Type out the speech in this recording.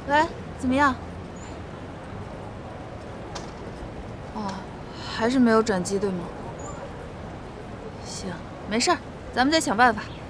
喂，怎么样？哦，还是没有转机对吗？行，没事儿，咱们再想办法。